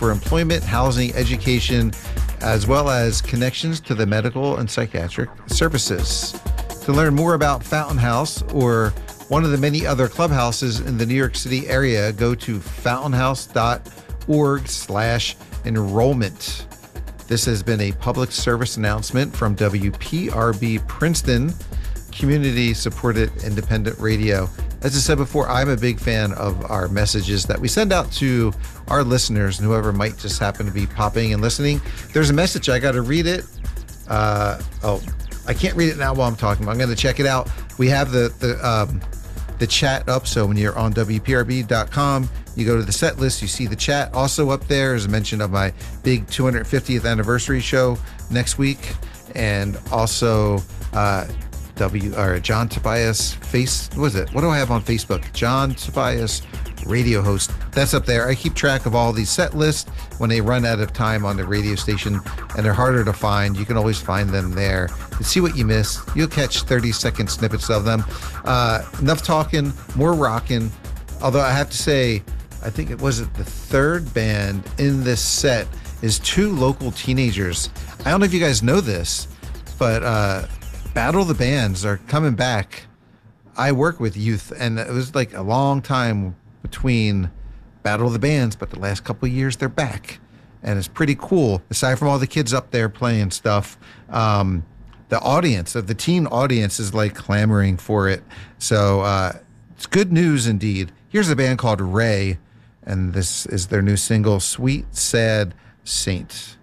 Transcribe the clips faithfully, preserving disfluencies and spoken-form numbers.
for employment, housing, education, as well as connections to the medical and psychiatric services. To learn more about Fountain House or one of the many other clubhouses in the New York City area, go to fountainhouse.org slash enrollment. This has been a public service announcement from W P R B Princeton, community-supported independent radio. As I said before, I'm a big fan of our messages that we send out to our listeners and whoever might just happen to be popping and listening. There's a message. I got to read it. Uh, oh, I can't read it now while I'm talking. I'm going to check it out. We have the the um, the chat up. So when you're on W P R B dot com, you go to the set list, you see the chat. Also up there is a mention of my big two hundred fiftieth anniversary show next week. And also uh, W or John Tobias face. What is it? What do I have on Facebook? John Tobias radio host. That's up there. I keep track of all these set lists when they run out of time on the radio station and they're harder to find. You can always find them there. And see what you miss. You'll catch thirty second snippets of them. Uh, enough talking, more rocking. Although I have to say, I think it was the third band in this set is two local teenagers. I don't know if you guys know this, but uh, Battle of the Bands are coming back. I work with youth, and it was like a long time between Battle of the Bands, but the last couple of years they're back, and it's pretty cool. Aside from all the kids up there playing stuff, um, the audience, the teen audience, is like clamoring for it. So uh, it's good news indeed. Here's a band called Ray, and this is their new single, "Sweet Sad Saint,"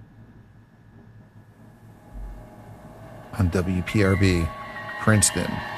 on W P R B Princeton.